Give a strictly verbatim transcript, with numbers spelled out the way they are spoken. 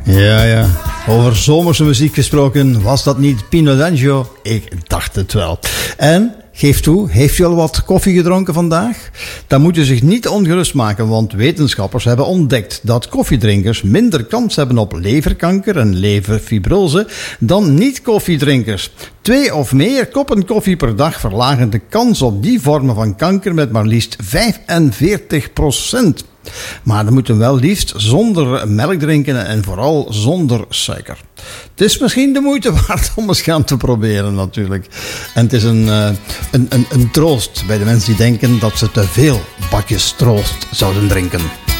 Ja, ja. Over zomerse muziek gesproken, was dat niet Pino D'Angio? Ik dacht het wel. En, geef toe, heeft u al wat koffie gedronken vandaag? Dan moet u zich niet ongerust maken, want wetenschappers hebben ontdekt dat koffiedrinkers minder kans hebben op leverkanker en leverfibrose dan niet-koffiedrinkers. Twee of meer koppen koffie per dag verlagen de kans op die vormen van kanker met maar liefst vijfenveertig procent. Maar dan moeten we wel liefst zonder melk drinken en vooral zonder suiker. Het is misschien de moeite waard om eens gaan te proberen natuurlijk. En het is een, uh, een, een, een troost bij de mensen die denken dat ze te veel bakjes troost zouden drinken.